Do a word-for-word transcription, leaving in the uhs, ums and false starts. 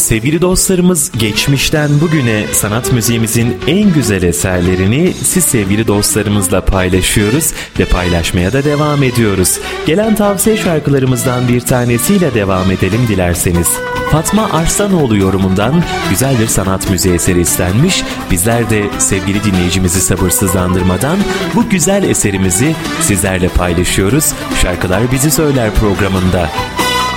Sevgili dostlarımız, geçmişten bugüne sanat müziğimizin en güzel eserlerini siz sevgili dostlarımızla paylaşıyoruz ve paylaşmaya da devam ediyoruz. Gelen tavsiye şarkılarımızdan bir tanesiyle devam edelim dilerseniz. Fatma Arslanoğlu yorumundan güzel bir sanat müziği eseri istenmiş. Bizler de sevgili dinleyicimizi sabırsızlandırmadan bu güzel eserimizi sizlerle paylaşıyoruz. Şarkılar Bizi Söyler programında.